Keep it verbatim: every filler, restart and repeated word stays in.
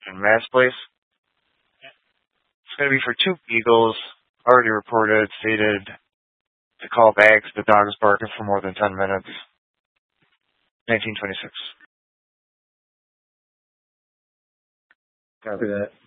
in Mass Place. It's going to be for two beagles, already reported, stated to call back. The dog is barking for more than ten minutes. nineteen twenty-six. Copy that.